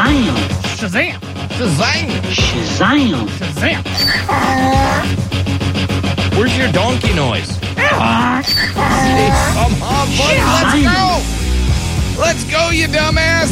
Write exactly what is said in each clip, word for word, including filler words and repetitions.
Shazam! Shazam! Shazam! Shazam! Shazam! Where's your donkey noise? Hey, come on, buddy. Let's go. Let's go, you dumbass.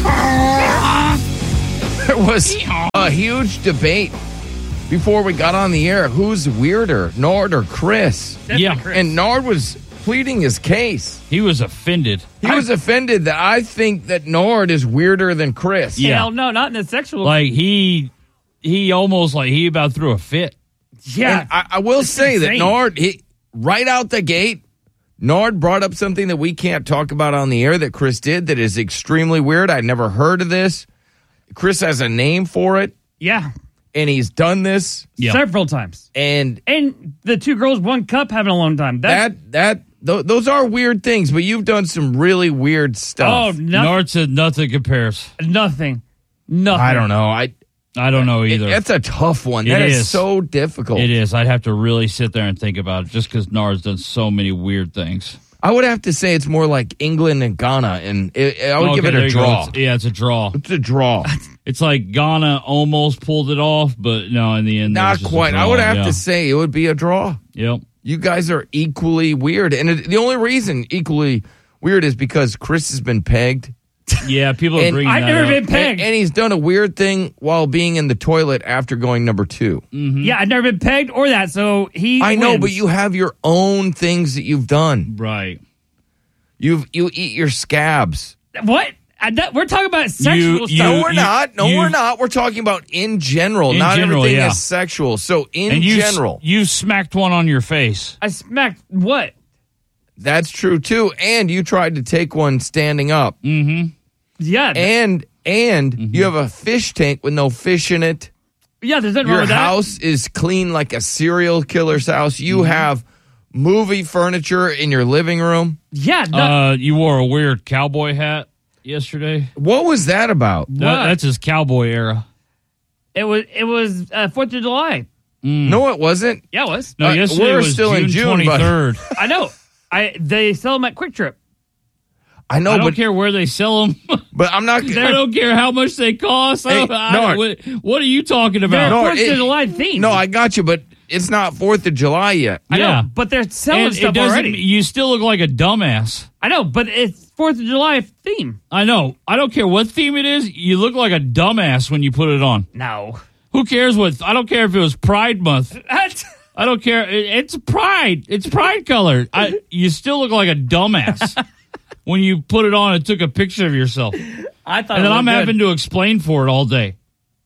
There was a huge debate before we got on the air. Who's weirder, Nord or Chris? Definitely Yeah. Chris. And Nord was pleading his case. He was offended. He was offended that I think that Nord is weirder than Chris. Yeah. Hell no, not in the sexual. Like, he he almost, like, he about threw a fit. yeah. And I, I will It's say that insane. Nord, he, right out the gate, Nord brought up something that we can't talk about on the air that Chris did that is extremely weird. I'd never heard of this. Chris has a name for it, yeah. and he's done this. Yeah. Several times. And And the two girls, one cup having a long time. That's, that that th- those are weird things, but you've done some really weird oh, stuff. no, Nord said nothing compares. nothing. Nothing. I don't know. I I don't know it, either. that's a tough one. It That is. is. so difficult. It is. I'd have to really sit there and think about it just because Nard's done so many weird things. I would have to say it's more like England and Ghana, and it, I would Okay, give it there a you go. draw. It's- yeah, it's a draw. It's a draw. It's like Ghana almost pulled it off, but no, in the end, it was Not just a quite. I draw. would have Yeah. to say it would be a draw. Yep. You guys are equally weird. And it, the only reason equally weird is because Chris has been pegged. Yeah, people are And bringing I've that never up. been pegged. And, and he's done a weird thing while being in the toilet after going number two. Yeah, I've never been pegged or that, so he I know, wins. but you have your own things that you've done. Right. You've You eat your scabs. What? I, that, we're talking about sexual You- stuff. you- No, we're not. No, you- we're not. We're talking about in general. In not general, everything yeah. is sexual. So in And you general, you smacked one on your face. I smacked what? that's true too. And you tried to take one standing up. Mm-hmm. Yeah. And and you have a fish tank with no fish in it. yeah, there's nothing wrong Your with that. house is clean like a serial killer's house. You have movie furniture in your living room. Yeah, no, Uh, you wore a weird cowboy hat yesterday. What was that about? That- What? that's his cowboy era. it was it was uh, Fourth of July. No, it wasn't. Yeah, it was. No, Uh, yesterday we're was still in June June, but- twenty-third. I know. I they sell them at Quick Trip. I know, I don't but care where they sell them. but I'm not. I don't care how much they cost. I Hey, don't- I no, don't- what, what are you talking They're about? No, Fourth it- of July themed. No, I got you, but it's not Fourth of July yet. I Yeah. know, but they're selling And it stuff doesn't- already. You still look like a dumbass. I know, but it's Fourth of July theme. I know. I don't care what theme it is. You look like a dumbass when you put it on. No. Who cares what? I don't care if it was Pride Month. What? I don't care. It, it's Pride. It's Pride color. I, you still look like a dumbass when you put it on and took a picture of yourself. I thought. And it then I'm looked having good. to explain for it all day.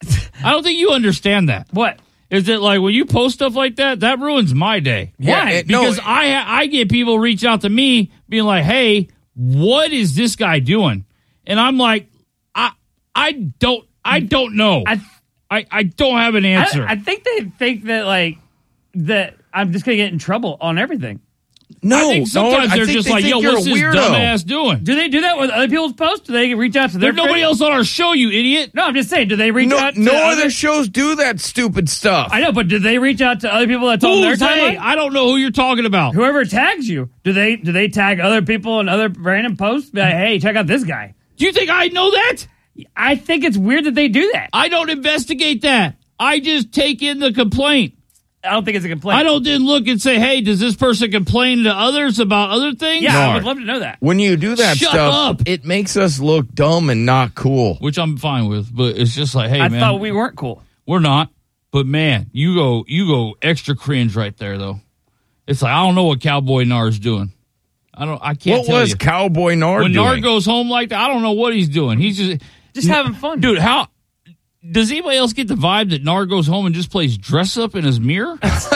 I don't think you understand that. What? Is it like when you post stuff like that, that ruins my day. Yeah, Why? it- no, because it- I I get people reach out to me being like, "Hey, what is this guy doing?" And I'm like, "I I don't I don't know. I I, I don't have an answer." I, I think they think that like that I'm just gonna get in trouble on everything. No, I think sometimes no, I they're think just they like, think "Yo, you're what's a this weirdo." dumbass doing?" Do they do that with other people's posts? Do they reach out to their There's nobody friends? else on our show, you idiot. No, I'm just saying. Do they reach No, out? to no other other shows do that stupid stuff. I know, but do they reach out to other people that's on their Who's they? timeline? I don't know who you're talking about. Whoever tags you, do they do they tag other people and other random posts? Be like, hey, check out this guy. Do you think I know that? I think it's weird that they do that. I don't investigate that. I just take in the complaint. I don't think it's a complaint. I don't then look and say, "Hey, does this person complain to others about other things?" Yeah, I Nard. would love to know that. When you do that Shut stuff, up. it makes us look dumb and not cool. Which I'm fine with, but it's just like, hey, I man, thought we weren't cool. we're not. But man, you go, you go extra cringe right there, though. It's like I don't know what Cowboy Nard's doing. I don't. I can't What tell was you. Cowboy Nard When doing? Nard goes home like that, I don't know what he's doing. He's just, Just having fun, dude. How does anybody else get the vibe that Nard goes home and just plays dress up in his mirror?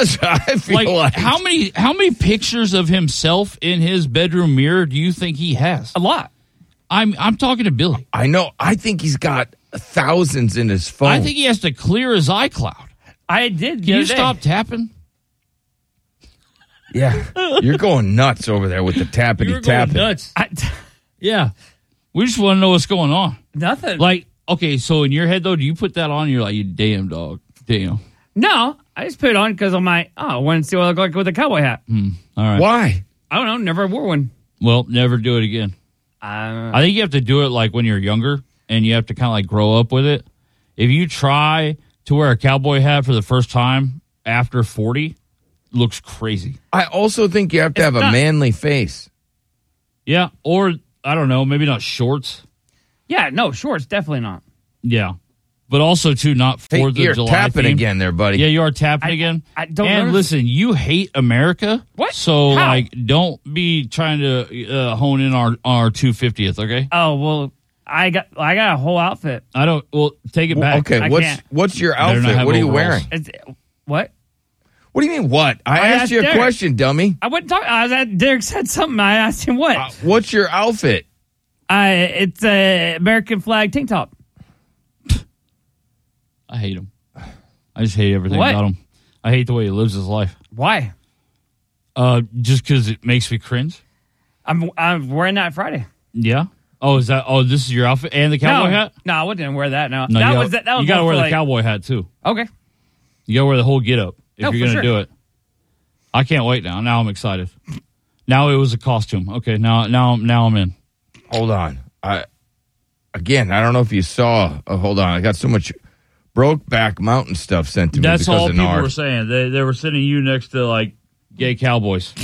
I feel Like, like, how many how many pictures of himself in his bedroom mirror do you think he has? A lot. I'm I'm talking to Billy. I know. I think he's got thousands in his phone. I think he has to clear his iCloud. I did. the Can you other day. stop tapping? Yeah, you're going nuts over there with the tappity You're going tapping. nuts. I, Yeah, we just want to know what's going on. nothing. Like, okay, so in your head though, do you put that on? You're like, you damn dog, damn. no, I just put it on because I'm like, oh, I want to see what I look like with a cowboy hat. All right. Why? I don't know. Never wore one. Well, never do it again. Uh, I think you have to do it like when you're younger. and you have to kind of like grow up with it. If you try to wear a cowboy hat for the first time after forty, it looks crazy. I also think you have to It's have a not- manly face. Yeah, or I don't know, maybe not shorts. Yeah, no, shorts, definitely not. Yeah, but also too not Hey, Fourth you're of July tapping themed. again there, buddy. Yeah, you are tapping I- again. I don't And notice- listen, you hate America. What? So How? like, don't be trying to uh, hone in our our two fiftieth. Okay. Oh, well, I got I got a whole outfit. I don't. Well, take it Well, back. okay, I what's can't. what's your Better not outfit? have What are you overalls. wearing? It's, what? What do you mean, what? I, I asked asked you a Derek. question, dummy. I wouldn't talk. I was at, Derek said something. I asked him what. Uh, what's your outfit? I it's a American flag tank top. I hate him. I just hate everything What? about him. I hate the way he lives his life. Why? Uh, just because it makes me cringe. I'm I'm wearing that Friday. Yeah. Oh, is that? Oh, this is your outfit and the cowboy no, hat. no, I wouldn't wear that. No, No, that you was gotta, that. that was you got to more wear for, the like, cowboy hat too. Okay. You got to wear the whole get up if No, you're for going to sure. do it. I can't wait now. Now I'm excited. Now it was a costume. Okay, now now now I'm in. Hold on. I again, I don't know if you saw. Oh, hold on. I got so much Brokeback Mountain stuff sent to me That's because all of people Nard. were saying. They they were sending you next to like gay cowboys.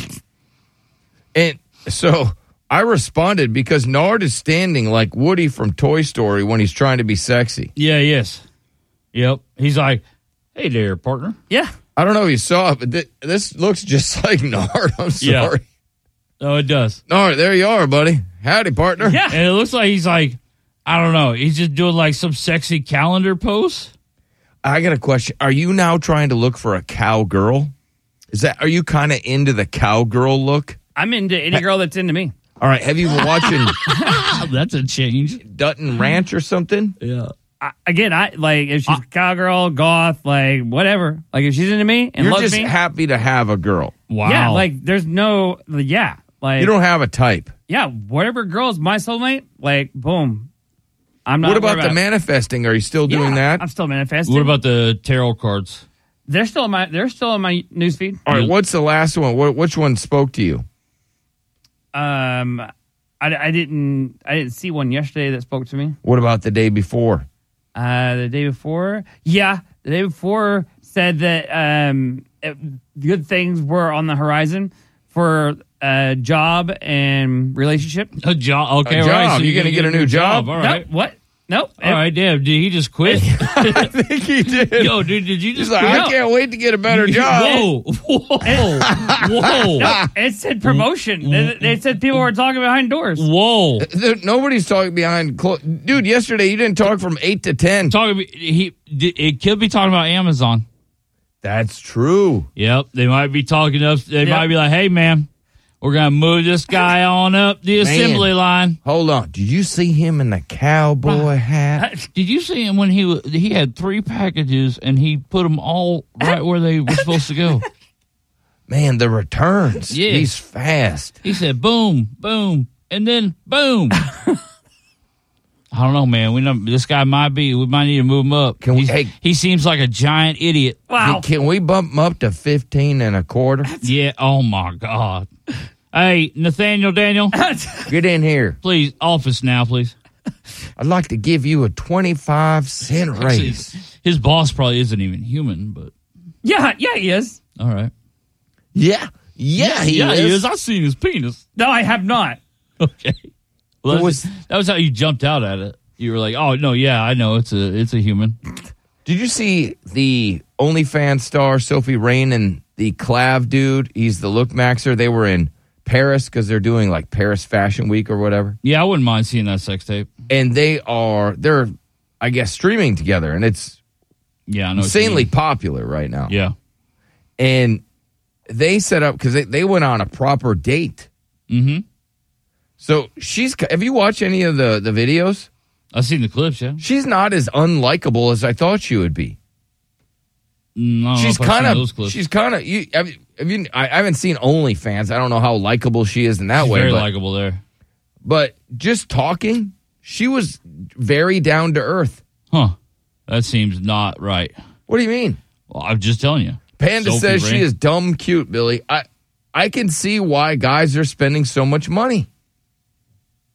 And so I responded because Nard is standing like Woody from Toy Story when he's trying to be sexy. Yeah. Yes. Yep. He's like, hey there, partner. Yeah. I don't know if you saw it, but th- this looks just like Nard. I'm Yeah. sorry. Oh, it does. Nard, there you are, buddy. Howdy, partner. Yeah. And it looks like he's like, I don't know. He's just doing like some sexy calendar pose. I got a question. Are you now trying to look for a cowgirl? Is that? Are you kind of into the cowgirl look? I'm into any girl that's into me. All right. Have you been watching That's a change. Dutton Ranch or something? Yeah. I, again, I like if she's a cowgirl, goth, like whatever. Like if she's into me and You're loves just me, happy to have a girl. Wow. yeah. Like there's no, yeah, like You don't have a type. yeah, whatever girl's my soulmate, like boom. I'm not. What about worried the manifesting? Are you still doing Yeah, that? I'm still manifesting. What about the tarot cards? They're still in my. They're still in my newsfeed. All right. What's the last one? What, which one spoke to you? Um, I, I didn't. I didn't see one yesterday that spoke to me. What about the day before? Uh, the day before, yeah, the day before said that um, it, good things were on the horizon for a job and relationship. A job. Okay, A all right. job. So You gonna get a new job? All right. No, what? Nope. All right, damn. Did he just quit? I think he did. Yo, dude, did you He's just like, quit? I can't wait to get a better job. Whoa, whoa, whoa, It said promotion. they, they said people were talking behind doors. whoa. There- Nobody's talking behind clo- Dude, yesterday you didn't talk from eight to ten. Talking, he, it could be talking about Amazon. That's true. Yep, they might be talking up. They Yep. might be like, "Hey, man, we're gonna move this guy on up the assembly line." Hold on. Did you see him in the cowboy hat? Did you see him when he wa- he had three packages and he put them all right where they were supposed to go? Man, the returns. Yeah. He's fast. He said, "Boom, boom," and then boom. I don't know, man. We know this guy might be. We might need to move him up. Can we- He's- hey- he seems like a giant idiot. Wow. Can we bump him up to fifteen and a quarter? Yeah. Oh my God. Hey, Nathaniel Daniel, Get in here. please, office now, please. I'd like to give you a twenty-five cent raise. His, his boss probably isn't even human, but Yeah, yeah, he is. all right. Yeah. Yeah, he yeah, is. he is. I seen his penis. No, I have not. Okay. Well, It that, was- was, that was how you jumped out at it. You were like, "Oh no, yeah, I know it's a it's a human." Did you see the OnlyFans star Sophie Rain and the Clav dude? He's the look maxer. They were in Paris because they're doing like Paris Fashion Week or whatever. Yeah, I wouldn't mind seeing that sex tape. And they are, they're, I guess, streaming together. And it's Yeah, I know. what you insanely mean. popular right now. Yeah. And they set up, because they, they went on a proper date. Mm-hmm. So she's, have you watched any of the, the videos? I've seen the clips. Yeah. She's not as unlikable as I thought she would be. Mm, I don't She's know if I've kind seen of, those clips. she's kind of, you, have, you- have you, I, I haven't seen OnlyFans. I don't know how likable she is in that She's way. very but, likable there. but just talking, she was very down to earth. Huh. That seems not right. What do you mean? Well, I'm just telling you. Panda Sophie says she Rain. is dumb cute, Billy. I I can see why guys are spending so much money.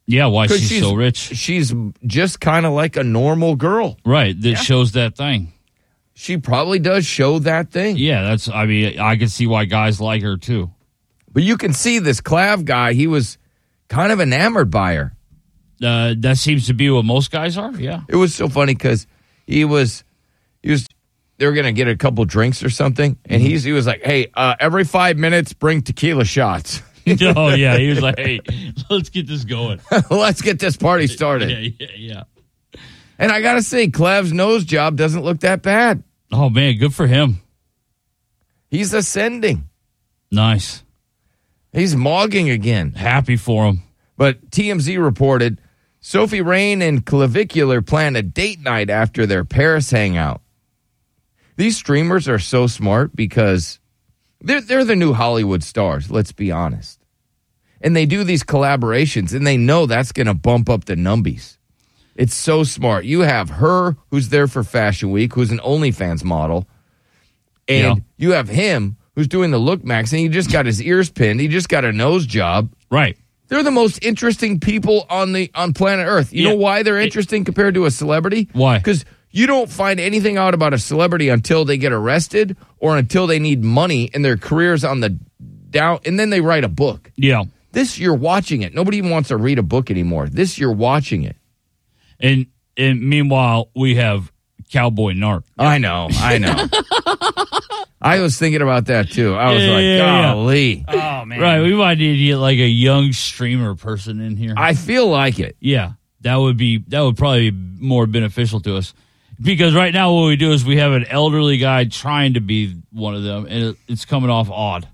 Yeah, why 'Cause she's, she's so rich. She's just kind of like a normal girl. Right, that shows that thing. She probably does show that thing. Yeah, that's, I mean, I can see why guys like her too. But you can see this Clav guy, he was kind of enamored by her. Uh, that seems to be what most guys are, yeah. It was so funny because he was, he was, they were going to get a couple drinks or something. And Mm-hmm. he's, he was like, hey, uh, every five minutes, bring tequila shots. Oh, yeah, he was like, hey, let's get this going. Let's get this party started. Yeah, yeah, yeah. And I got to say, Clav's nose job doesn't look that bad. Oh, man, good for him. He's ascending. Nice. He's mogging again. Happy for him. But T M Z reported Sophie Rain and Clavicular plan a date night after their Paris hangout. These streamers are so smart because they're, they're the new Hollywood stars, let's be honest. And they do these collaborations, and they know that's going to bump up the numbies. It's so smart. You have her, who's there for Fashion Week, who's an OnlyFans model, and Yeah. you have him, who's doing the Look Max, and he just got his ears pinned. He just got a nose job. Right. They're the most interesting people on the on planet Earth. You Yeah. know why they're interesting compared to a celebrity? Why? Because you don't find anything out about a celebrity until they get arrested or until they need money and their career's on the down, and then they write a book. Yeah. This, you're watching it. Nobody even wants to read a book anymore. This, you're watching it. And and meanwhile, we have Cowboy Narc. I know. I know. I was thinking about that, too. I was Yeah, like, yeah, yeah. golly. Oh, man. Right, we might need to get like a young streamer person in here. I feel like it. Yeah, that would be that would probably be more beneficial to us. Because right now what we do is we have an elderly guy trying to be one of them, and it, it's coming off odd.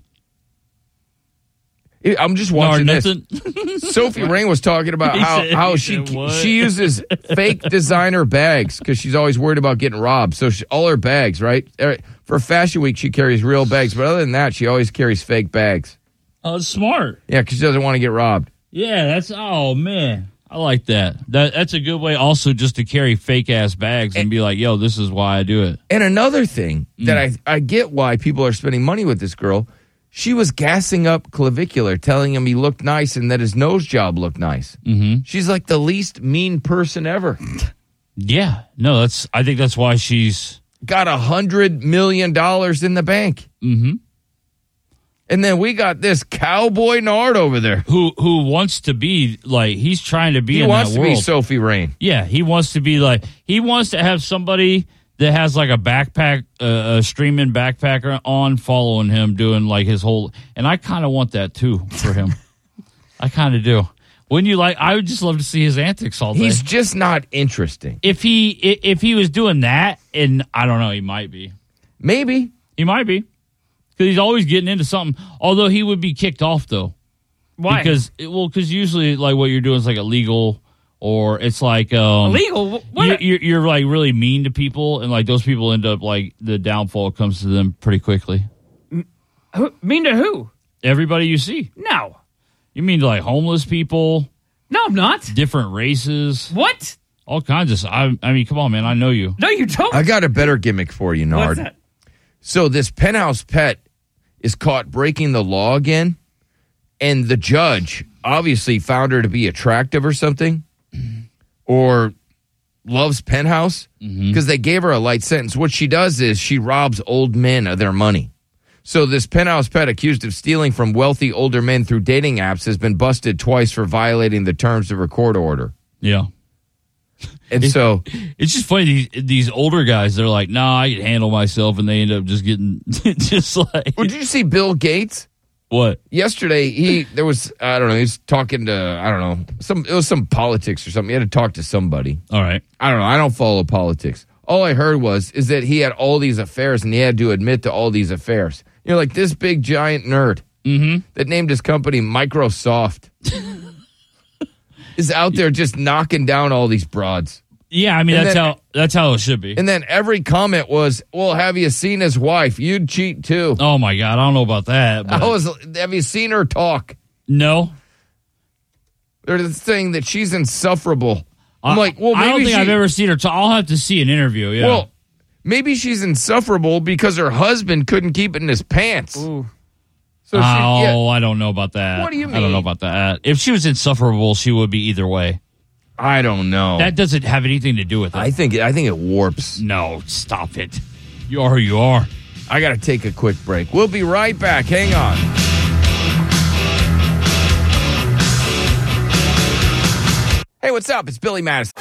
I'm just Or watching this. nothing. Sophie Rain was talking about He how, said- how he she said what? she uses fake designer bags because she's always worried about getting robbed. So she, all her bags, right? Er, For Fashion Week, she carries real bags, but other than that, she always carries fake bags. Oh, it's smart. Yeah, because she doesn't want to get robbed. Yeah, that's oh man, I like that. That that's a good way also just to carry fake ass bags and be like, yo, this is why I do it. And another thing that I I get why people are spending money with this girl. She was gassing up Clavicular, telling him he looked nice and that his nose job looked nice. Mm-hmm. She's like the least mean person ever. Yeah, no, that's I think that's why she's Got a hundred million dollars in the bank. mm-hmm. And then we got this Cowboy Nard over there. who who wants to be like he's trying to be He in wants that to world. be Sophie Rain. Yeah, he wants to be like he wants to have somebody that has like a backpack, uh, a streaming backpacker on following him, doing like his whole. And I kind of want that too for him. I kind of do. Wouldn't you like? I would just love to see his antics all day. He's just not interesting. if he i- if he was doing that, and I don't know, he might be. Maybe. He might be because he's always getting into something. Although he would be kicked off though. Why? Because well, because usually like what you're doing is like illegal. Or it's like um, illegal. What? You're, you're, you're like really mean to people, and like those people end up like the downfall comes to them pretty quickly. Who, mean to who? Everybody you see, No. you mean to like homeless people, No, I'm not. different races, What? all kinds of. stuff. I, I mean, come on, man, I know you. No, you don't. I got a better gimmick for you, Nard. What's that? So this penthouse pet is caught breaking the law again, and the judge obviously found her to be attractive or something, or loves Penthouse, because they gave her a light sentence. What she does is she robs old men of their money. So this Penthouse pet accused of stealing from wealthy older men through dating apps has been busted twice for violating the terms of her court order. Yeah, And so it's just funny. These, these older guys, they're like, "Nah, I can handle myself," and they end up just getting just like well, did you see Bill Gates? what? Yesterday, he there was I don't know. He was talking to I don't know some it was some politics or something. He had to talk to somebody. All right, I don't know. I don't follow politics. All I heard was is that he had all these affairs and he had to admit to all these affairs. You're like this big giant nerd mm-hmm. that named his company Microsoft is out there just knocking down all these broads. Yeah, I mean And that's then- how that's how it should be. And then every comment was, "Well, have you seen his wife? You'd cheat too." Oh my god, I don't know about that. But I was, have you seen her talk? no. They're saying that she's insufferable. I'm I- like, well, maybe I don't think she, I've ever seen her. Talk. I'll have to see an interview. Yeah. Well, maybe she's insufferable because her husband couldn't keep it in his pants. Ooh. So she, oh, yeah. I don't know about that. What do you I don't mean? know about that. If she was insufferable, she would be either way. I don't know. That doesn't have anything to do with it. I think I think it warps. No, stop it. You are who you are. I got to take a quick break. We'll be right back. Hang on. Hey, what's up? It's Billy Madison.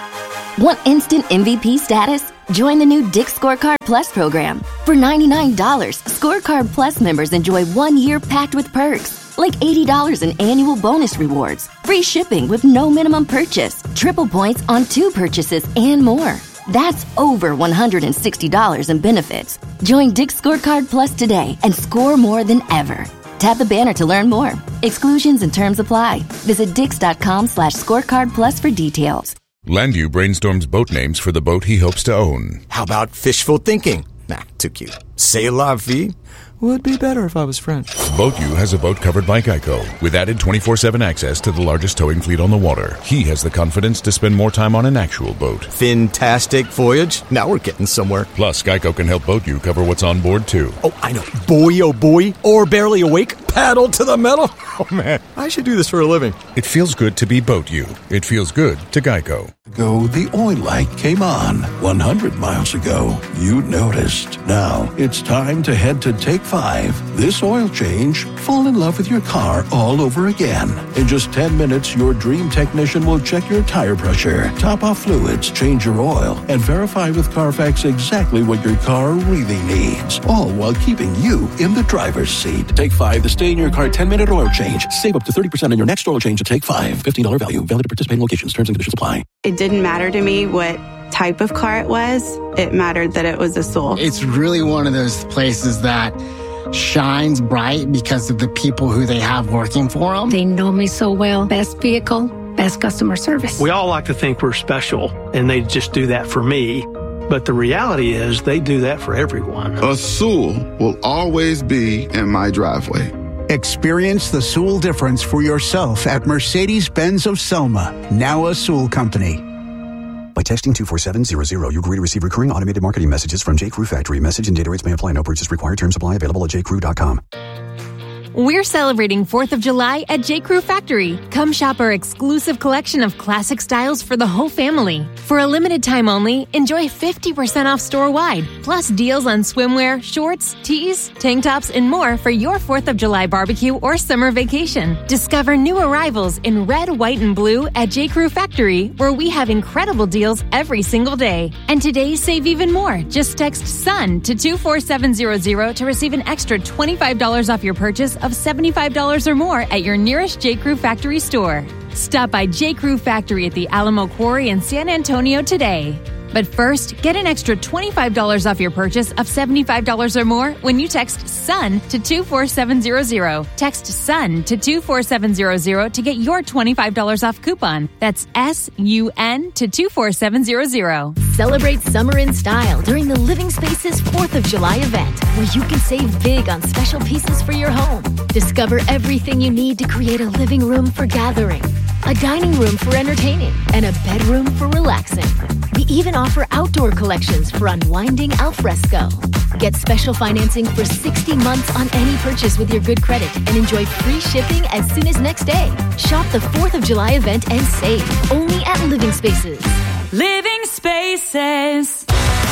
Want instant M V P status? Join the new Dick's Scorecard Plus program. For ninety-nine dollars, Scorecard Plus members enjoy one year packed with perks, like eighty dollars in annual bonus rewards, free shipping with no minimum purchase, triple points on two purchases, and more. That's over one hundred sixty dollars in benefits. Join Dick's Scorecard Plus today and score more than ever. Tap the banner to learn more. Exclusions and terms apply. Visit dix.com slash scorecard plus for details. Landu brainstorms boat names for the boat he hopes to own. How about fishful thinking? Nah, too cute. C'est la vie? Would be better if I was French. BoatU has a boat covered by Geico with added twenty-four seven access to the largest towing fleet on the water. He has the confidence to spend more time on an actual boat. Fantastic voyage. Now we're getting somewhere. Plus, Geico can help BoatU cover what's on board, too. Oh, I know. Boy, oh boy. Or barely awake. Paddle to the metal. Oh, man. I should do this for a living. It feels good to be BoatU. It feels good to Geico. Go, the oil light came on one hundred miles ago. You noticed. Now it's time to head to Take Five. This oil change, fall in love with your car all over again. In just ten minutes, your dream technician will check your tire pressure, top off fluids, change your oil, and verify with Carfax exactly what your car really needs. All while keeping you in the driver's seat. Take Five, the stay-in-your-car ten-minute oil change. Save up to thirty percent on your next oil change at Take Five. fifteen dollars value. Valid at participating locations. Terms and conditions apply. It didn't matter to me what type of car it was. It mattered that it was a Soul. It's really one of those places that shines bright because of the people who they have working for them. They know me so well. Best vehicle, best customer service. We all like to think we're special, and they just do that for me. But the reality is they do that for everyone. A Soul will always be in my driveway. Experience the Soul difference for yourself at Mercedes-Benz of Selma, now a Soul company. By texting two four seven zero zero, you agree to receive recurring automated marketing messages from J. Crew Factory. Message and data rates may apply. No purchase required. Terms apply. Available at j crew dot com. We're celebrating fourth of July at J. Crew Factory. Come shop our exclusive collection of classic styles for the whole family. For a limited time only, enjoy fifty percent off store-wide, plus deals on swimwear, shorts, tees, tank tops, and more for your fourth of July barbecue or summer vacation. Discover new arrivals in red, white, and blue at J. Crew Factory, where we have incredible deals every single day. And today, save even more. Just text SUN to two four seven zero zero to receive an extra twenty-five dollars off your purchase of seventy-five dollars or more at your nearest J. Crew Factory store. Stop by J. Crew Factory at the Alamo Quarry in San Antonio today. But first, get an extra twenty-five dollars off your purchase of seventy-five dollars or more when you text SUN to two four seven zero zero. Text SUN to two four seven zero zero to get your twenty-five dollars off coupon. That's S U N to two four seven zero zero. Celebrate summer in style during the Living Spaces fourth of July event, where you can save big on special pieces for your home. Discover everything you need to create a living room for gathering, a dining room for entertaining, and a bedroom for relaxing. We even offer outdoor collections for unwinding al fresco. Get special financing for sixty months on any purchase with your good credit and enjoy free shipping as soon as next day. Shop the fourth of July event and save only at Living Spaces. Living Spaces.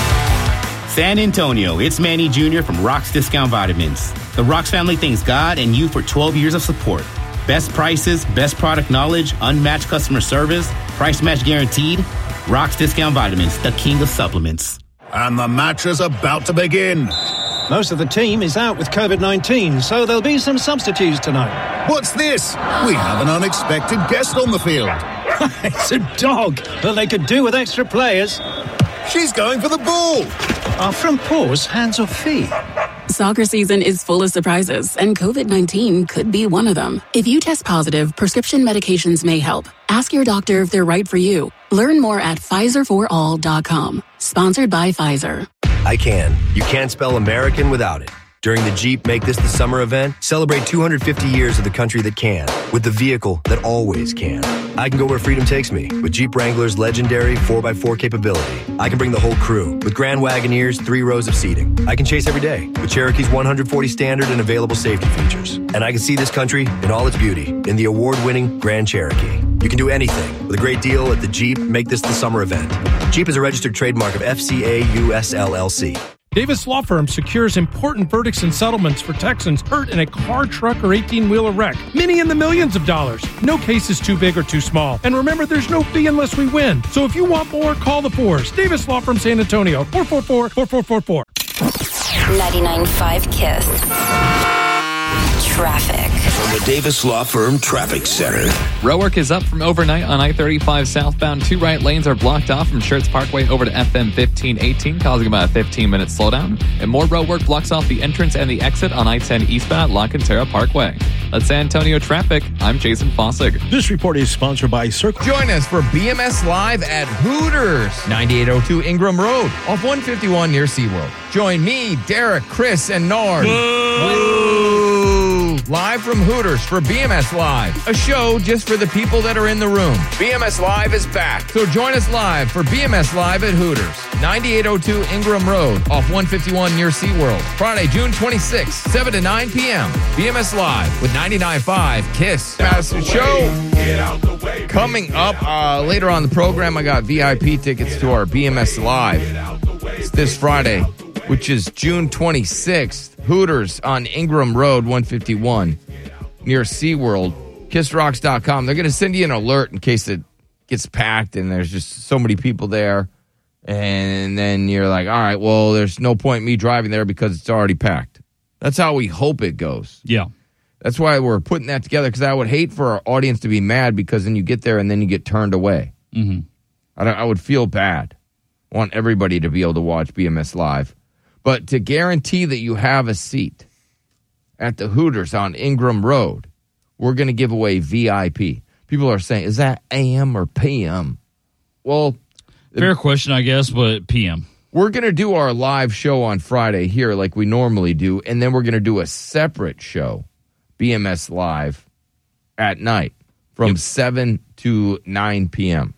San Antonio, it's Manny Junior from Rock's Discount Vitamins. The Rock's family thanks God and you for twelve years of support. Best prices, best product knowledge, unmatched customer service, price match guaranteed. Rock's Discount Vitamins, the king of supplements. And the match is about to begin. Most of the team is out with covid nineteen, so there'll be some substitutes tonight. What's this? We have an unexpected guest on the field. It's a dog, but they could do with extra players. She's going for the ball. Are front paws hands or feet? Soccer season is full of surprises, and covid nineteen could be one of them. If you test positive, prescription medications may help. Ask your doctor if they're right for you. Learn more at Pfizer for all dot com. Sponsored by Pfizer. I can. You can't spell American without it. During the Jeep Make This the Summer event, celebrate two hundred fifty years of the country that can, with the vehicle that always can. I can go where freedom takes me with Jeep Wrangler's legendary four by four capability. I can bring the whole crew with Grand Wagoneer's three rows of seating. I can chase every day with Cherokee's one hundred forty standard and available safety features. And I can see this country in all its beauty in the award-winning Grand Cherokee. You can do anything with a great deal at the Jeep Make This the Summer event. Jeep is a registered trademark of F C A U S L L C. Davis Law Firm secures important verdicts and settlements for Texans hurt in a car, truck, or eighteen-wheeler wreck. Many in the millions of dollars. No case is too big or too small. And remember, there's no fee unless we win. So if you want more, call the Fours. Davis Law Firm San Antonio, four four four, four four four four. ninety-nine point five KISS. Traffic. From the Davis Law Firm Traffic Center. Road work is up from overnight on I thirty-five southbound. Two right lanes are blocked off from Schertz Parkway over to F M fifteen eighteen, causing about a fifteen-minute slowdown. And more road work blocks off the entrance and the exit on I ten eastbound at La Cantera Parkway. That's San Antonio traffic. I'm Jason Fossig. This report is sponsored by Circle. Join us for B M S Live at Hooters, ninety-eight oh two Ingram Road, off one fifty-one near SeaWorld. Join me, Derek, Chris, and Nard. Live from Hooters for B M S Live, a show just for the people that are in the room. B M S Live is back, so join us live for B M S Live at Hooters, ninety-eight oh two Ingram Road, off one fifty-one near SeaWorld. Friday, June twenty-sixth, seven to nine p.m. B M S Live with ninety-nine point five KISS. Master Show. Coming up uh, later on the program, I got V I P tickets to our B M S Live. It's this Friday, which is June twenty-sixth. Hooters on Ingram Road, one fifty-one, near SeaWorld. Kiss Rocks dot com. They're going to send you an alert in case it gets packed and there's just so many people there. And then you're like, all right, well, there's no point in me driving there because it's already packed. That's how we hope it goes. Yeah. That's why we're putting that together, because I would hate for our audience to be mad because then you get there and then you get turned away. Mm-hmm. I, don't, I would feel bad. I want everybody to be able to watch B M S Live. But to guarantee that you have a seat at the Hooters on Ingram Road, we're going to give away V I P. People are saying, is that A M or P M? Well, fair question, I guess, but P M. We're going to do our live show on Friday here like we normally do, and then we're going to do a separate show, B M S Live, at night from yep. seven to nine p.m.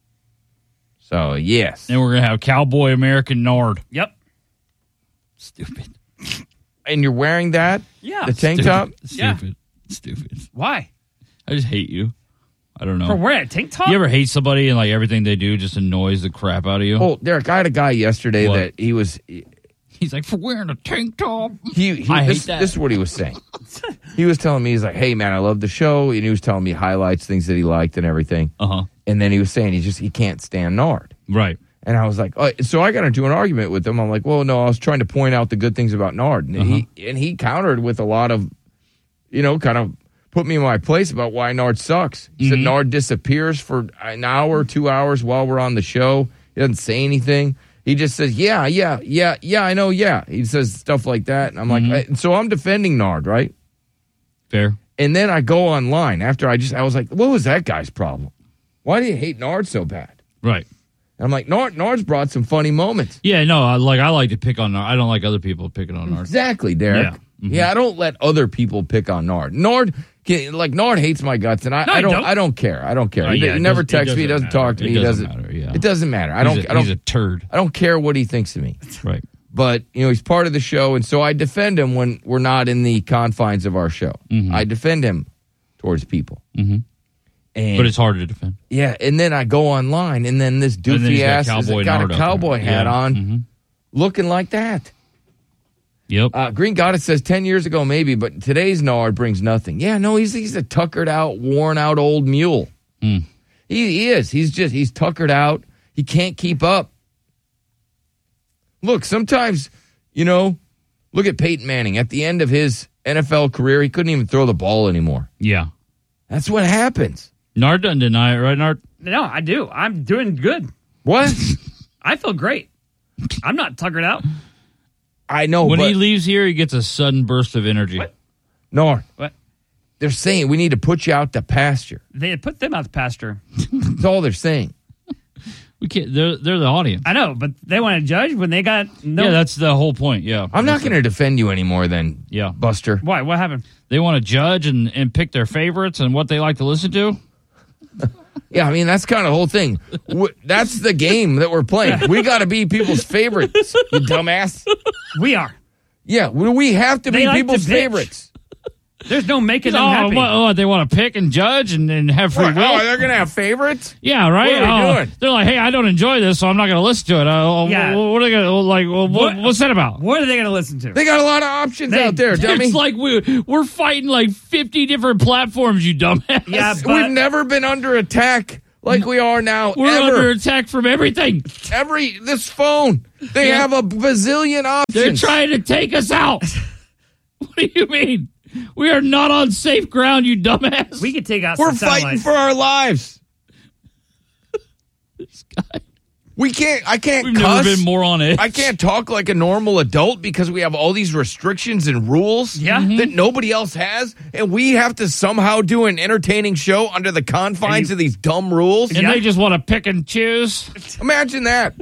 So, yes. And we're going to have Cowboy American Nard. Yep. Stupid. And you're wearing that? Yeah. The tank Stupid. top? Stupid. Yeah. Stupid. Why? I just hate you. I don't know. For wearing a tank top? You ever hate somebody and like everything they do just annoys the crap out of you? Oh, Derek, I had a guy yesterday what? that he was... He's like, for wearing a tank top. He, he, I this, hate that. This is what he was saying. He was telling me, he's like, hey, man, I love the show. And he was telling me highlights, things that he liked and everything. Uh-huh. And then he was saying he just he can't stand Nard. Right. And I was like, oh, so I got into an argument with him. I'm like, well, no, I was trying to point out the good things about Nard. And, uh-huh. he, and he countered with a lot of, you know, kind of put me in my place about why Nard sucks. He mm-hmm. said Nard disappears for an hour, two hours while we're on the show. He doesn't say anything. He just says, yeah, yeah, yeah, yeah, I know, yeah. He says stuff like that. And I'm mm-hmm. like, and so I'm defending Nard, right? Fair. And then I go online after I just, I was like, what was that guy's problem? Why do you hate Nard so bad? Right. And I'm like, Nard, Nard's brought some funny moments. Yeah, no, I, like I like to pick on Nard. I don't like other people picking on Nard. Exactly, Derek. Yeah, mm-hmm. yeah I don't let other people pick on Nard. Nard, like Nard hates my guts, and I, no, I don't, don't. I don't care. I don't care. Oh, he, yeah, he never texts me. He doesn't matter. talk to me. It he doesn't. doesn't matter. Yeah. It doesn't matter. I He's don't. A, I don't. He's a turd. I don't care what he thinks of me. Right. But you know, he's part of the show, and so I defend him when we're not in the confines of our show. Mm-hmm. I defend him towards people. Mm-hmm. And, but it's hard to defend. Yeah, and then I go online, and then this doofy then ass got has cowboy got a Nard cowboy hat yeah. on, mm-hmm. looking like that. Yep. Uh, Green Goddess says ten years ago maybe, but today's Nard brings nothing. Yeah, no, he's he's a tuckered out, worn out old mule. Mm. He, he is. He's just he's tuckered out. He can't keep up. Look, sometimes, you know, look at Peyton Manning. At the end of his N F L career, he couldn't even throw the ball anymore. Yeah. That's what happens. Nard doesn't deny it, right, Nard? No, I do. I'm doing good. What? I feel great. I'm not tuckered out. I know, when but he leaves here, he gets a sudden burst of energy. What? Nard. What? They're saying we need to put you out to pasture. They had put them out to pasture. That's all they're saying. We can't. They're they're the audience. I know, but they want to judge when they got no. Yeah, that's the whole point. Yeah, I'm not going to defend you anymore then, yeah, Buster. Why? What happened? They want to judge and, and pick their favorites and what they like to listen to. Yeah, I mean, that's kind of the whole thing. W- That's the game that we're playing. We got to be people's favorites, you dumbass. We are. Yeah, we we have to They be like people's to bitch. favorites. There's no making Oh, them happy. what, what, they want to pick and judge and, and have free What, will. oh, they're going to have favorites? Yeah, right. What are we Oh, doing? They're like, hey, I don't enjoy this, so I'm not going to listen to it. Uh, Yeah. what, what are they going to like? What, What- what's that about? What are they going to listen to? They got a lot of options They- out there, dummy. It's like we we're fighting like fifty different platforms, you dumbass. Yeah, We've but never been under attack like we are now. We're ever. under attack from everything. Every this phone, they Yeah. have a bazillion options. They're trying to take us out. What do you mean? We are not on safe ground, you dumbass. we could take out We're some fighting satellites. for our lives. This guy. We can't. I can't We've cuss. never been more on edge. I can't talk like a normal adult because we have all these restrictions and rules Yeah. that nobody else has, and we have to somehow do an entertaining show under the confines you- of these dumb rules. And Yeah. they just want to pick and choose. Imagine that.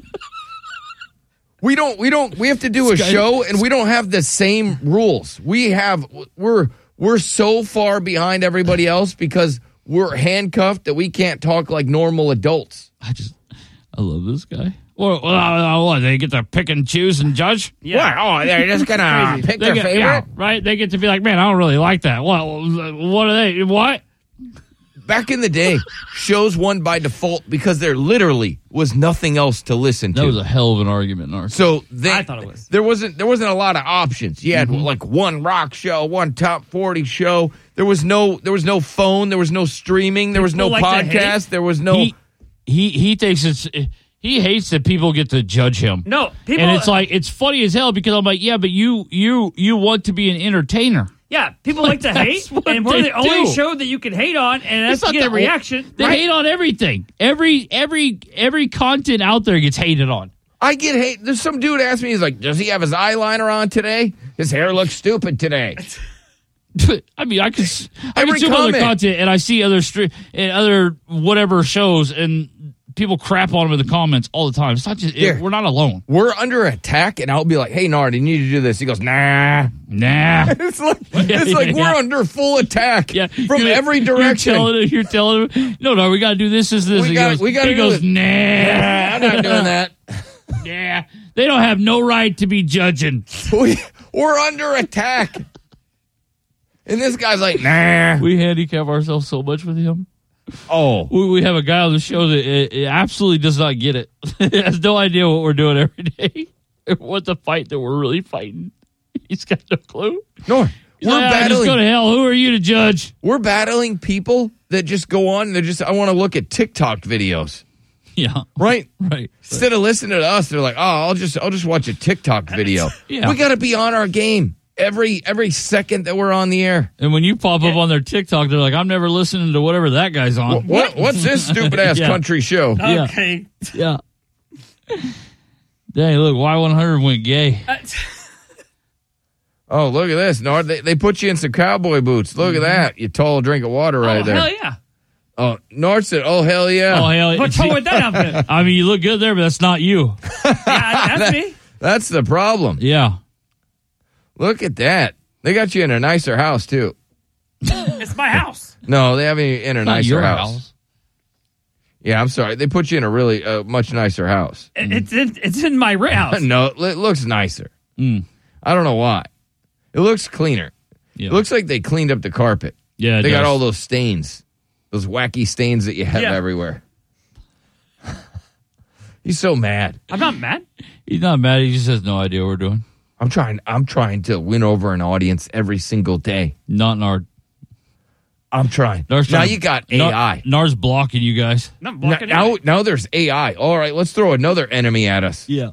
We don't. We don't. We have to do a This guy- show, and we don't have the same rules. We have. We're we're so far behind everybody else because we're handcuffed that we can't talk like normal adults. I just, I love this guy. Well, uh, what, they get to pick and choose and judge? Yeah. What? Oh, they're just gonna Crazy. pick They their get, favorite. yeah, right? They get to be like, man, I don't really like that. What? What are they? What? Back in the day, shows won by default because there literally was nothing else to listen to. That was a hell of an argument, Narc. So they, I thought it was. there wasn't there wasn't a lot of options. You had Mm-hmm. like one rock show, one top forty show. There was no there was no phone. There was no streaming. There was no People like to hate. podcast. There was no. He, he, he thinks it's, he hates that people get to judge him. No, people. And it's like, it's funny as hell because I'm like, yeah, but you, you, you want to be an entertainer. yeah, people like to That's hate, what and we're they the only do. show that you can hate on, and that's It's to not get a the- reaction. They Right. hate on everything. Every, every, every content out there gets hated on. I get hate. There's some dude asked me. He's like, "Does he have his eyeliner on today? His hair looks stupid today." I mean, I could, I Every consume other comment. content and I see other stream and other whatever shows and people crap on them in the comments all the time. It's not just, Here. it, we're not alone. We're under attack, and I'll be like, "Hey, Nard, you need to do this." He goes, "Nah." Nah. It's like it's like Yeah. we're under full attack Yeah, from you're- every direction. You're telling, you're telling him, no, no, we got to do this, this, this. We He gotta- goes, we gotta he do goes, this. nah. Nah, I'm not doing that. Yeah, they don't have no right to be judging. We, we're under attack. And this guy's like, nah. We handicap ourselves so much with him. Oh. We, we have a guy on the show that it, it absolutely does not get it. He has no idea what we're doing every day. What the fight that we're really fighting. He's got no clue. No, He's we're like, "Ah, battling. just go to hell. Who are you to judge? We're battling people that just go on and they're just, I want to look at TikTok videos. Yeah. Right? Right. Instead of listening to us, they're like, oh, I'll just I'll just watch a TikTok video. Yeah. We gotta be on our game every every second that we're on the air. And when you pop up on their TikTok, they're like, I'm never listening to whatever that guy's on. What what's this stupid ass Yeah. country show? Yeah. Okay. Yeah. Dang, look, Y one hundred went gay. Oh, look at this, Nord. They, they put you in some cowboy boots. Look at that. You tall drink of water right Oh, there. hell yeah. Oh, Nord said, oh, hell yeah. Oh, hell. What's wrong with that outfit? I mean, you look good there, but that's not you. Yeah, that's me. That's the problem. Yeah. Look at that. They got you in a nicer house, too. It's my house. No, they have you in a Not nicer your house. house. Yeah, I'm sorry. They put you in a really uh, much nicer house. It- It's in, it's in my ri- house. No, it looks nicer. Mm. I don't know why. It looks cleaner. Yeah. It looks like they cleaned up the carpet. Yeah, it They got does. all those stains, those wacky stains that you have Yeah. everywhere. He's so mad. I'm not mad. He's not mad. He just has no idea what we're doing. I'm trying. I'm trying to win over an audience every single day. Not Nard. I'm trying. Nar's Now trying- you got A Nar- I. Nard's blocking you guys. I'm not Now, blocking now, it. now there's A I. All right, let's throw another enemy at us. Yeah.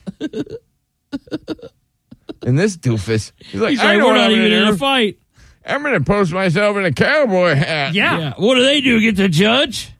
And this doofus, he's like, He's I like, know we're what not I'm even gonna in a do. fight. I'm going to post myself in a cowboy hat. Yeah. Yeah. What do they do? Get to judge?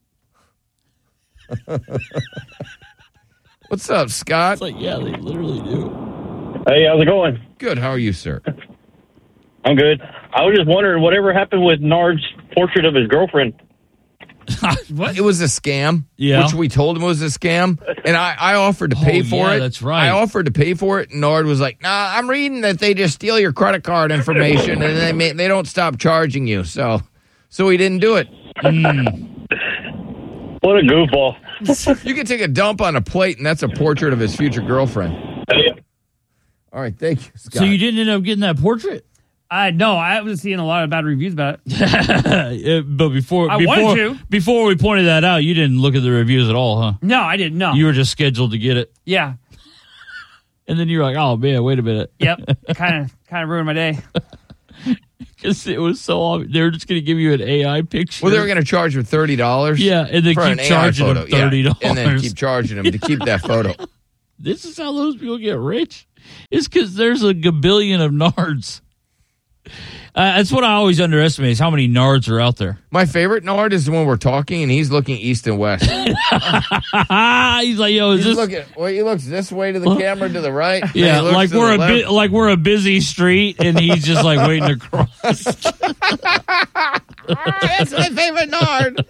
What's up, Scott? It's like, yeah, they literally do. Hey, how's it going? Good. How are you, sir? I'm good. I was just wondering, whatever happened with Nard's portrait of his girlfriend? What? It was a scam, Yeah. which we told him was a scam, and I, I offered to pay Oh, for yeah, it. that's right. I offered to pay for it, and Nard was like, "Nah, I'm reading that they just steal your credit card information, and they may, they don't stop charging you." So, so he didn't do it. Mm. What a goofball. You can take a dump on a plate, and that's a portrait of his future girlfriend. All right, thank you, Scott. So you didn't end up getting that portrait? I no, I was seeing a lot of bad reviews about it. Yeah, but before I before, wanted to. before we pointed that out, you didn't look at the reviews at all, huh? No, I didn't. No. You were just scheduled to get it. Yeah. And then you're like, oh, man, wait a minute. Yep. Kind of kind of ruined my day. Because it was so obvious. They were just going to give you an A I picture. Well, they were going to charge her thirty dollars. Yeah, and then for keep an A I charging photo. them thirty dollars. Yeah, and then keep charging them to keep that photo. This is how those people get rich. It's because there's a gabillion of nards. Uh, that's what I always underestimate is how many nards are out there. My favorite Nard is when we're talking and he's looking east and west. He's like, yo, is he's this... looking, well, he looks this way to the camera, to the right. then Yeah, he looks like to we're the a bit, left. like we're a busy street, and he's just like waiting to cross. That's my favorite Nard.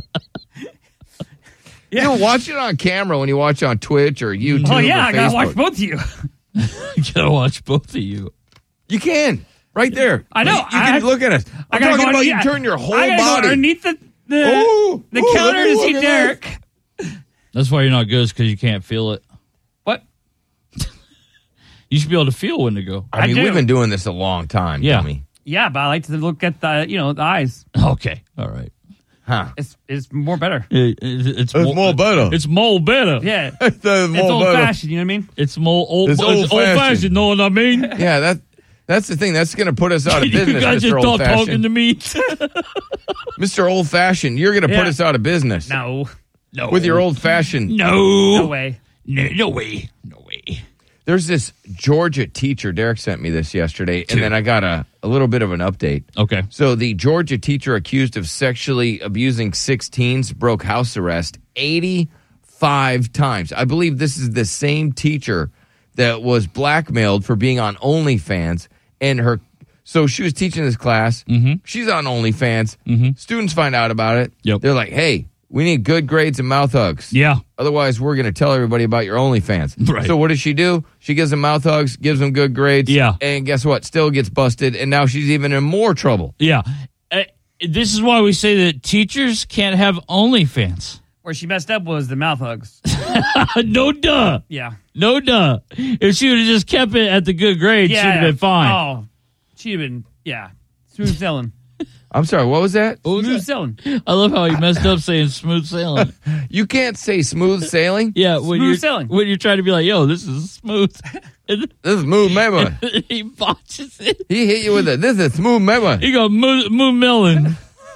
Yeah. You watch it on camera when you watch on Twitch or YouTube. Oh yeah, or I gotta Facebook. watch both of you. You gotta watch both of you. You can. Right there. I know. You, you I, can look at us. I'm I gotta talking go about on- you yeah. turn your whole I gotta body. go underneath the the, Ooh, the ooh, counter let me to look see at Derek. That's why you're not good, because you can't feel it. What? You should be able to feel when to go. I mean, I do. we've been doing this a long time. Yeah. Tommy. Yeah, but I like to look at the you know the eyes. Okay, all right. Huh. It's it's more better. It- it- it's, It's more better. It's more better. Yeah, It's it's more old better. fashioned. You know what I mean? It's more old. It's It's, old-fashioned. old fashioned. Know what I mean? Yeah, that that's the thing. That's going to put us out of business, You guys Mister just Old start talking Fashioned. to me. Mister Old Fashioned, you're going to put Yeah. us out of business. No, No. With your old fashioned. No. no way. No, no way. No way. There's this Georgia teacher. Derek sent me this yesterday, and then I got a, a little bit of an update. Okay. So the Georgia teacher accused of sexually abusing sixteens broke house arrest eighty-five times. I believe this is the same teacher that was blackmailed for being on OnlyFans, and her. So she was teaching this class. Mm-hmm. She's on OnlyFans. Mm-hmm. Students find out about it. Yep. They're like, "Hey, we need good grades and mouth hugs. Yeah. Otherwise, we're going to tell everybody about your OnlyFans." Right. So what does she do? She gives them mouth hugs, gives them good grades. Yeah. And guess what? Still gets busted, and now she's even in more trouble. Yeah. Uh, this is why we say that teachers can't have OnlyFans. Where she messed up was the mouth hugs. No duh. Yeah. No duh. If she would have just kept it at the good grades, Yeah. she'd have been fine. Oh, she'd have been yeah smooth sailing. I'm sorry, what was that? What was Smooth that? sailing. I love how he messed up saying smooth sailing. You can't say smooth sailing. Yeah, when Smooth you're sailing. when you're trying to be like, yo, this is smooth. And This is smooth memory. he botches it. He hit you with it. This is smooth memory. He go moo, moo melon.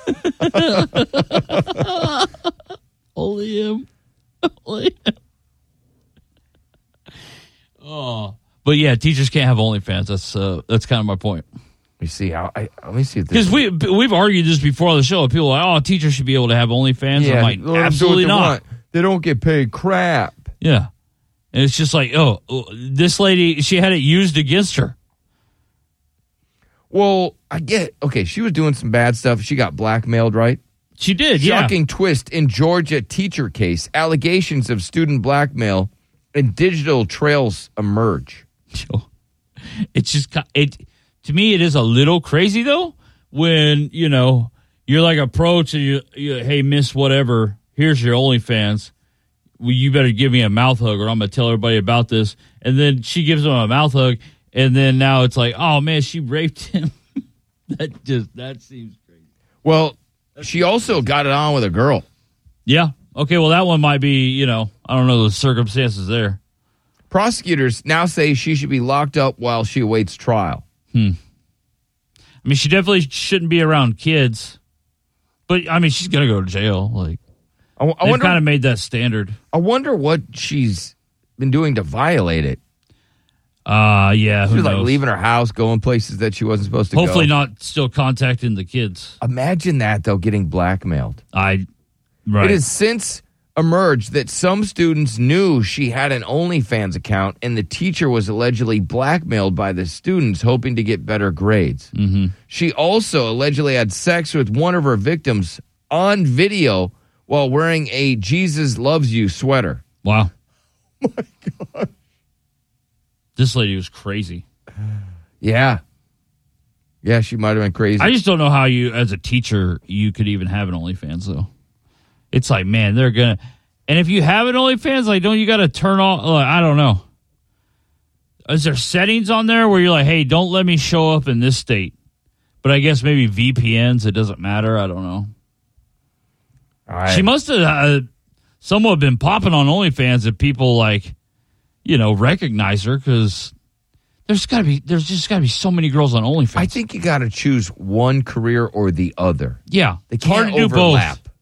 Only him. Only him. Oh, but yeah, teachers can't have OnlyFans. That's uh, that's kind of my point. Let me see how. I, let me see if this. Because we we've argued this before on the show. People are like, oh, teachers should be able to have OnlyFans. Yeah, I'm like, let 'em do what absolutely they not. want. They don't get paid crap. Yeah, and it's just like, oh, this lady, she had it used against her. Well, I get. Okay, she was doing some bad stuff. She got blackmailed, right? She did. Yeah. Shocking twist in Georgia teacher case. Allegations of student blackmail and digital trails emerge. It's just ki- it to me. It is a little crazy though when you know you're like approach and you, you hey miss whatever. Here's your OnlyFans. Well, you better give me a mouth hug or I'm gonna tell everybody about this. And then she gives him a mouth hug, and then now it's like, oh man, she raped him. that just that seems crazy. Well, she also got it on with a girl. Yeah. Okay. Well, that one might be. You know, I don't know the circumstances there. Prosecutors now say she should be locked up while she awaits trial. Hmm. I mean, she definitely shouldn't be around kids, but I mean, she's gonna go to jail. Like, I, I they've wonder. kind of made that standard. I wonder what she's been doing to violate it. Uh yeah. She Who was like knows? leaving her house, going places that she wasn't supposed to Hopefully go. not still contacting the kids. Imagine that though, getting blackmailed. I right. It has since emerged that some students knew she had an OnlyFans account, and the teacher was allegedly blackmailed by the students, hoping to get better grades. Mm-hmm. She also allegedly had sex with one of her victims on video while wearing a Jesus Loves You sweater. Wow. Oh my God. This lady was crazy. Yeah. Yeah, she might have been crazy. I just don't know how you, as a teacher, you could even have an OnlyFans, though. It's like, man, they're going to... And if you have an OnlyFans, like, don't you got to turn off... Like, I don't know. Is there settings on there where you're like, hey, don't let me show up in this state? But I guess maybe V P Ns, it doesn't matter. I don't know. All right. She must have uh, somewhat been popping on OnlyFans if people, like, you know, recognize her, because there's got to be, there's just got to be so many girls on OnlyFans. I think you got to choose one career or the other. Yeah. They It's hard can't to do overlap. both.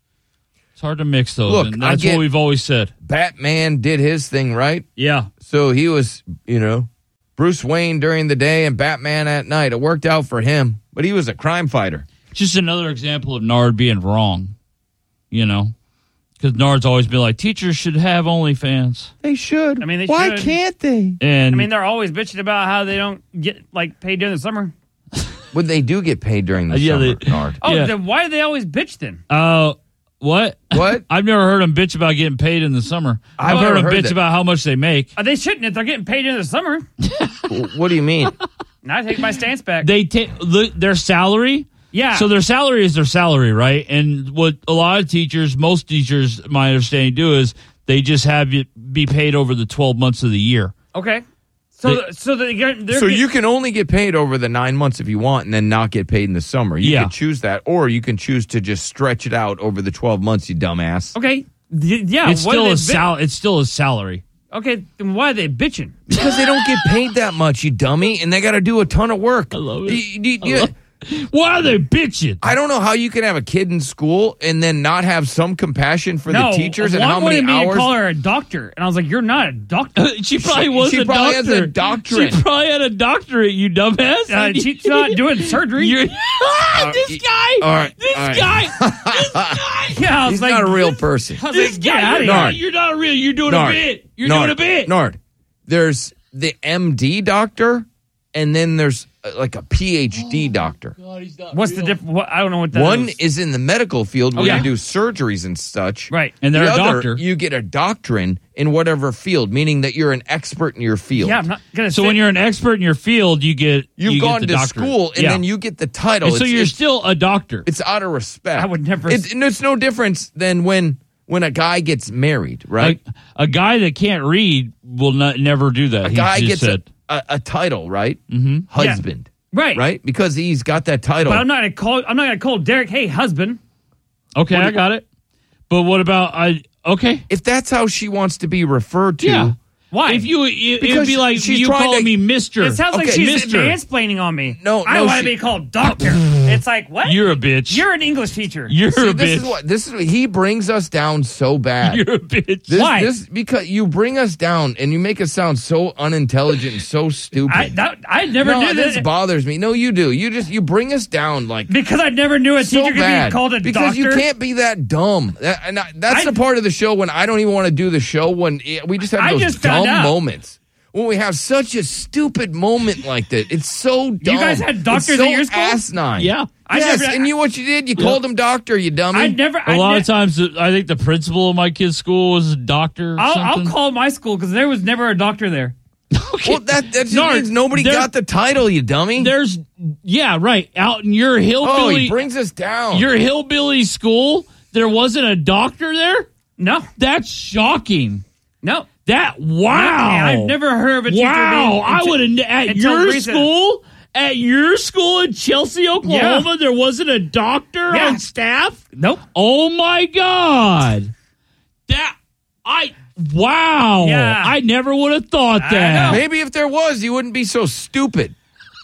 It's hard to mix those. Look, and that's I get- what we've always said. Batman did his thing, right? Yeah. So he was, you know, Bruce Wayne during the day and Batman at night. It worked out for him, but he was a crime fighter. Just another example of Nard being wrong, you know, because Nard's always been like, teachers should have OnlyFans. They should. I mean, they Why should. can't they? And I mean, they're always bitching about how they don't get like paid during the summer. Well, they do get paid during the Uh, yeah, summer, they- Nard. Oh, Yeah. then why do they always bitch then? Uh, what? What? I've never heard them bitch about getting paid in the summer. I've, I've heard never them heard bitch that. about how much they make. Uh, they shouldn't if they're getting paid during the summer. What do you mean? Now I take my stance back. They take their salary. Yeah. So their salary is their salary, right? And what a lot of teachers, most teachers, my understanding, do is they just have you be paid over the twelve months of the year. Okay. So, They- the, so they get, they're So get- you can only get paid over the nine months if you want and then not get paid in the summer. You Yeah. can choose that, or you can choose to just stretch it out over the twelve months, you dumbass. okay. Th- yeah. it's why still are they a bi- sal- It's still a salary. Okay. Then why are they bitching? Because they don't get paid that much, you dummy, and they got to do a ton of work. I love it. You- you- I you- love- Why are they bitching? I don't know how you can have a kid in school and then not have some compassion for no, the teachers and one how many wanted me hours. to call her a doctor, and I was like, "You're not a doctor." She probably She- was she a probably has doctor. a doctorate. She probably had a doctorate, you dumbass. Uh, she's not doing surgery. You're, this guy. all right, This all right. guy. This guy. Yeah, I was He's like, not a real person. I was This like, get guy. out of You're here. not, you're not real. You're doing Nard. a bit. You're Nard. doing a bit. Nard. There's the M D doctor, and then there's uh, like a P H D doctor. What's the difference? What, I don't know what that One is. is in the medical field where Okay. you do surgeries and such. Right. And they're the a other, doctor. You get a doctrine in whatever field, meaning that you're an expert in your field. Yeah, I'm not gonna. So sit- when you're an expert in your field, you get You've you get gone the to doctorate. school, and Yeah. then you get the title. And so It's- you're it's- still a doctor. It's out of respect. I would never- It's, and it's no difference than when when a guy gets married, right? A, a guy that can't read will not never do that. A He guy just gets a, said, a, a title, right? mm-hmm. Husband, right, right? Because he's got that title. But I'm not gonna call. I'm not gonna call Derek. Hey, husband. "Okay, What I do- got it." But what about I? Okay, If that's how she wants to be referred to, yeah. Why? If you, it, it'd Because be like she's you trying calling to- me Mister. It sounds like Okay, she's Mister. mansplaining on me. No, I no, don't want she- to be called doctor. It's like what? You're a bitch. You're an English teacher. You're See, a this bitch. is what this is. He brings us down so bad. You're a bitch. This, Why? This because you bring us down and you make us sound so unintelligent and so stupid. I that, I never no, knew this that bothers me. No, you do. You just you bring us down like because I never knew a so teacher could bad be called a because doctor. you can't be that dumb. That, and I, that's I- the part of the show when I don't even want to do the show when it, we just have I those just found dumb out. moments. When we have such a stupid moment like that, it's so dumb. You guys had doctors it's so at your school? asinine. Yeah. I yes, never- and you what you did? You called him doctor. You dummy. I never. A I lot ne- of times, uh, I think the principal of my kid's school was a doctor. Or I'll, I'll something. call my school because there was never a doctor there. Well, that, that just Nard, means nobody there- got the title, you dummy. There's, yeah, right. Out in your Oh, hillbilly, he brings us down. your hillbilly school, there wasn't a doctor there. No, That's shocking. no. That wow. I've never heard of a teacher Wow, being- I would have at until your recent- school. At your school in Chelsea, Oklahoma, Yeah. there wasn't a doctor Yeah. on staff. Nope. Oh my God! That I wow! Yeah. I never would have thought I that. know. Maybe if there was, you wouldn't be so stupid.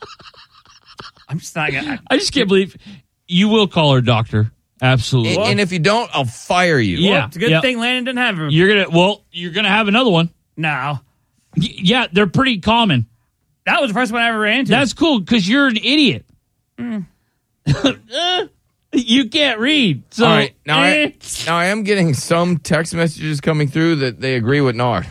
I'm just not gonna. I just can't believe you will call her doctor. Absolutely. And, and if you don't, I'll fire you. Yeah. It's a good yeah. thing Landon didn't have her. You're gonna well, you're gonna have another one. No, Y- yeah, they're pretty common. that was the first one I ever ran into. That's cool because you're an idiot. Eh, you can't read. So All right. Now, eh. I, now I am getting some text messages coming through that they agree with Nard.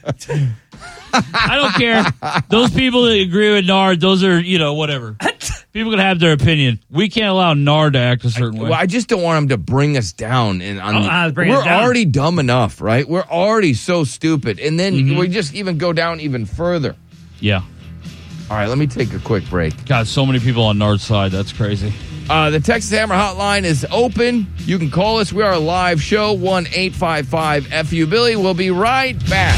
I don't care. Those people that agree with Nard, those are, you know, whatever. People can have their opinion. We can't allow Nard to act a certain I, way. Well, I just don't want him to bring us down. And on Oh, the, uh, bring we're us down. already dumb enough, right? We're already so stupid, and then Mhm. we just even go down even further. Yeah. All right, let me take a quick break. God, so many people on Nard's side. That's crazy. Uh, the Texas Hammer Hotline is open. You can call us. We are a live show, one eight five five F U Billy. We'll be right back.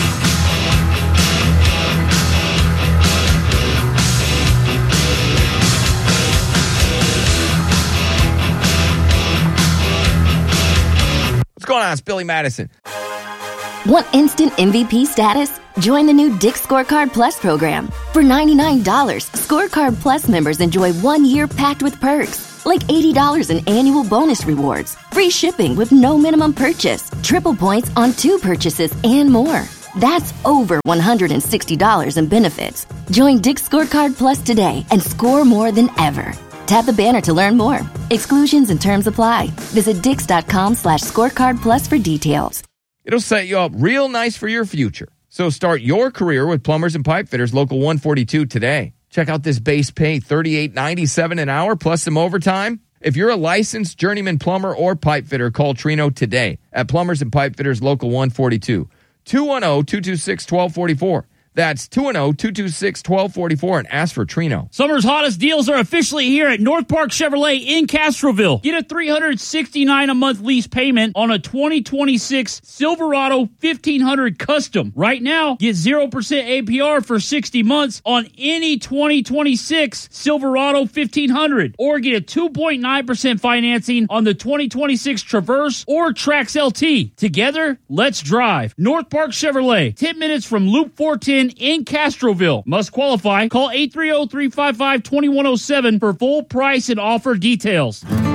What's going on? It's Billy Madison. Want instant M V P status? Join the new Dick's Scorecard Plus program. For ninety-nine dollars, Scorecard Plus members enjoy one year packed with perks, like eighty dollars in annual bonus rewards, free shipping with no minimum purchase, triple points on two purchases, and more. That's over one hundred sixty dollars in benefits. Join Dick's Scorecard Plus today and score more than ever. Tap the banner to learn more. Exclusions and terms apply. Visit dix.com slash scorecard plus for details. It'll set you up real nice for your future. So start your career with Plumbers and Pipe Fitters Local one forty-two today. Check out this base pay, thirty-eight ninety-seven an hour plus some overtime. If you're a licensed journeyman plumber or pipe fitter, call Trino today at Plumbers and Pipe Fitters Local one forty-two. two one zero, two two six, one two four four. That's two one zero, two two six, one two four four and ask for Trino. Summer's hottest deals are officially here at North Park Chevrolet in Castroville. Get a three hundred sixty-nine dollars a month lease payment on a twenty twenty-six Silverado fifteen hundred Custom. Right now, get zero percent A P R for sixty months on any twenty twenty-six Silverado fifteen hundred. Or get a two point nine percent financing on the twenty twenty-six Traverse or Trax L T. Together, let's drive. North Park Chevrolet, ten minutes from Loop four ten in Castroville. Must qualify. Call eight three zero, three five five, two one zero seven for full price and offer details.